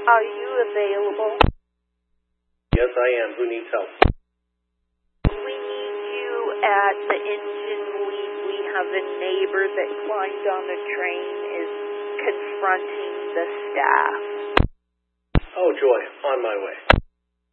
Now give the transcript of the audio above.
Are you available? Yes, I am. Who needs help? We need you at the engine lead. We have a neighbor that climbed on the train, is confronting the staff. Oh, Joy, on my way.